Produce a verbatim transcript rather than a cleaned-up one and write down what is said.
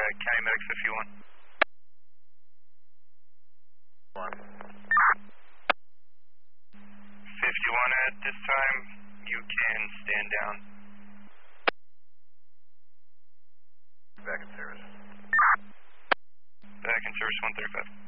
County Medics fifty-one. One. fifty-one, at this time, you can stand down. Back in service. Back in service one thirty-five.